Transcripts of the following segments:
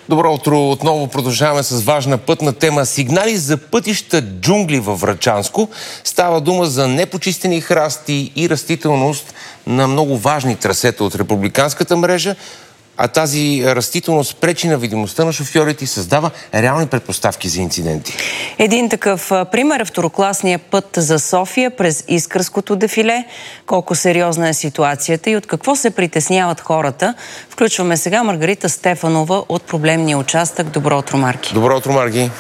Добро утро! Отново продължаваме с важна пътна тема. Сигнали за пътища джунгли във Врачанско. Става дума за непочистени храсти и растителност на много важни трасета от републиканската мрежа, а тази растителност пречи на видимостта на шофьорите и създава реални предпоставки за инциденти. Един такъв пример е второкласния път за София през Искърското дефиле. Колко сериозна е ситуацията и от какво се притесняват хората? Включваме сега Маргарита Стефанова от проблемния участък. Добро утро, Марги! Добро утро, Марги!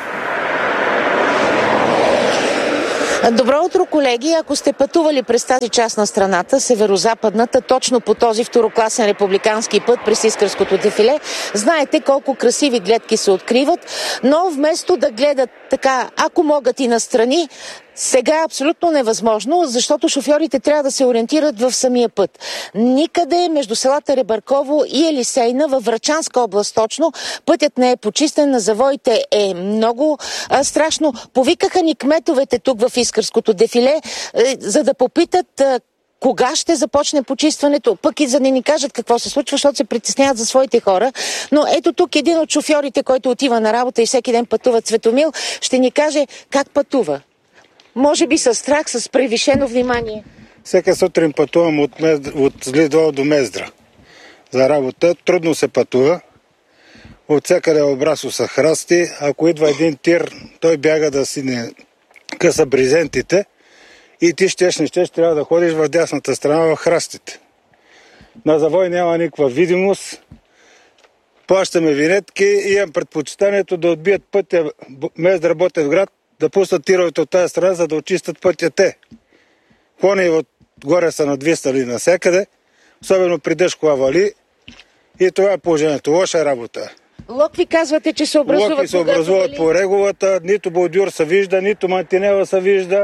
Добро утро, колеги! Ако сте пътували през тази част на страната, северо-западната, точно по този второкласен републикански път през Искърското дефиле, знаете колко красиви гледки се откриват, но вместо да гледат така, ако могат и настрани, сега е абсолютно невъзможно, защото шофьорите трябва да се ориентират в самия път. Никъде между селата Ребърково и Елисейна, във Врачанска област точно, пътят не е почистен, на завоите е много страшно. Повикаха ни кметовете тук в Искърското дефиле, за да попитат кога ще започне почистването, пък и за да ни кажат какво се случва, защото се притесняват за своите хора. Но ето тук един от шофьорите, който отива на работа и всеки ден пътува, Цветомил, ще ни каже как пътува. Може би със страх, с превишено внимание. Всека сутрин пътувам от Злидол до Мездра за работа. Трудно се пътува. От всякъде обрасо са храсти. Ако идва един тир, той бяга да си не къса брезентите и ти щеш трябва да ходиш в дясната страна в храстите. На завой няма никаква видимост. Плащаме винетки и имам предпочитанието да отбият пътя Мездра Ботевград, да пуснат тировете от тази страна, за да очистят пътя те. Кони отгоре са надвиснали навсякъде, особено при дъжд, кога вали. И това е положението. Лоша работа. Локви казвате, че се образуват. Локви се образуват по реговата, нито бордюр се вижда, нито мантинела се вижда.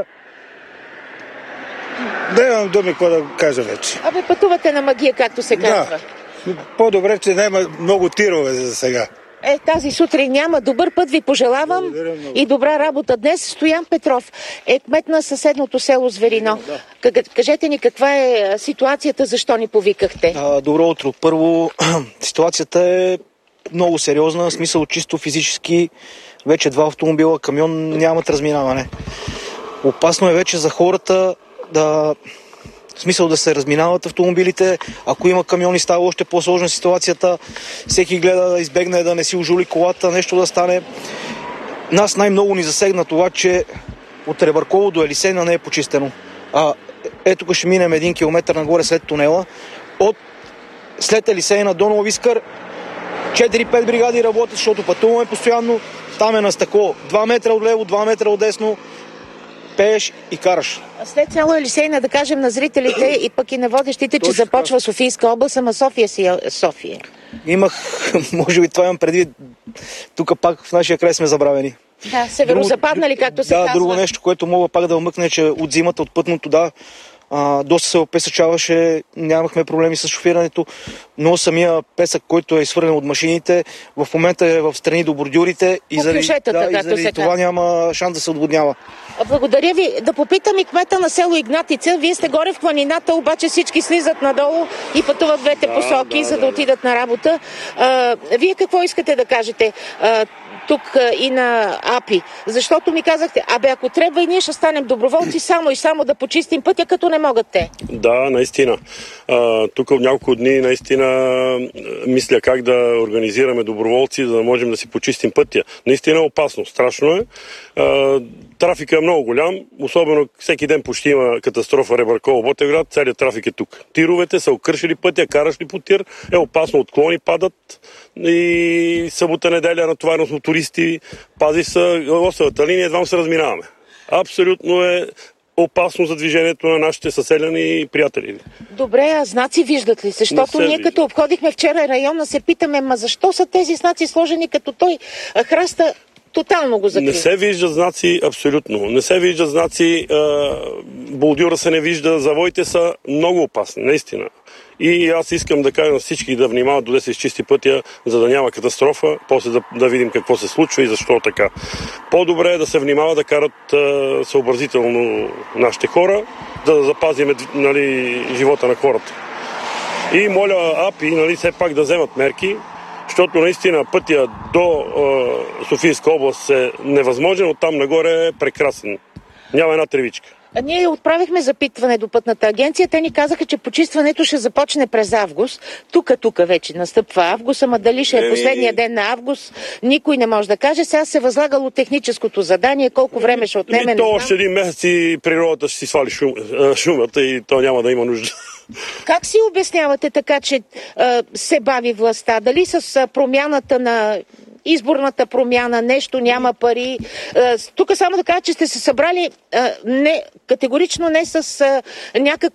Да имам думи, какво да кажа вече. Абе, пътувате на магия, както се казва. Да. По-добре, че няма много тирове за сега. Тази сутрин няма. Добър път ви пожелавам и добра работа днес. Стоян Петров е кмет на съседното село Зверино. Кажете ни каква е ситуацията, защо ни повикахте? Добро утро. Първо, ситуацията е много сериозна, в смисъл чисто физически. Вече 2 автомобила, камион нямат разминаване. Опасно е вече за хората в смисъл да се разминават автомобилите. Ако има камиони, става още по-сложна ситуацията. Всеки гледа да избегне, да не си ожули колата, нещо да стане. Нас най-много ни засегна това, че от Ребърково до Елисейна не е почистено. Ето тук ще минем 1 километър нагоре след тунела. След Елисейна до Нови Искър 4-5 бригади работят, защото пътуваме постоянно. Там е на стъкло. 2 метра отлево, 2 метра отдесно. Пееш и караш. След село Елисейна, да кажем на зрителите и пък и на водещите, че започва Софийска област, ама София си е София. Може би това имам предвид. Тук пак в нашия край сме забравени. Да, северо-западнали, както се казва. Друго нещо, което мога пак да вмъкне, е, че от зимата, от пътното, доста се опесъчаваше, нямахме проблеми с шофирането, но самия песък, който е свърлен от машините, в момента е в страни до бордюрите и заради това няма шанс да се отводнява. Благодаря ви. Да попитам и кмета на село Игнатица. Вие сте горе в планината, обаче всички слизат надолу и пътуват двете посоки, за да отидат на работа. Вие какво искате да кажете тук и на АПИ? Защото ми казахте, ако трябва и ние ще станем доброволци само да почистим пътя, като не могат те. Да, наистина. Тук в няколко дни наистина мисля как да организираме доброволци, за да можем да си почистим пътя. Наистина е опасно, страшно е. Трафика е много голям, особено всеки ден почти има катастрофа Ребърково-Ботевград, целият трафик е тук. Тировете са окършили пътя, караш ли по тир, е опасно, отклони падат и събота-неделя натовареност мотористи, пази са лосовата линия, едва се разминаваме. Абсолютно е опасно за движението на нашите съселяни и приятели. Добре, а знаци виждат ли? Защото ние като обходихме вчера района, се питаме, защо са тези знаци сложени, като той храста тотално го закрива? Не се виждат знаци, абсолютно. Не се виждат знаци, бордюра се не вижда, завоите са много опасни, наистина. И аз искам да кажа на всички да внимават до да се изчисти пътя, за да няма катастрофа, после да видим какво се случва и защо така. По-добре е да се внимава да карат съобразително нашите хора, да запазим живота на хората. И моля АПИ все пак да вземат мерки, защото наистина пътя до Софийска област е невъзможен, оттам нагоре е прекрасен. Няма една тревичка. Ние отправихме запитване до Пътната агенция. Те ни казаха, че почистването ще започне през август. Тук вече настъпва август, ама дали ще е последния ден на август, никой не може да каже. Сега се възлагало техническото задание, колко време ще отнеме. То още един месец и природата ще си свали шумата и то няма да има нужда. Как си обяснявате така, че се бави властта? Дали с промяната на изборната промяна, нещо няма пари? Тук само да кажа, че сте се събрали категорично не с някакво